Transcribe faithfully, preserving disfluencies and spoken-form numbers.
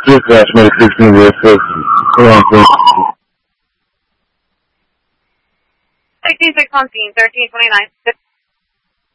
Dispatch, Medic sixteen, V S six. sixteen six on scene, thirteen twenty-nine.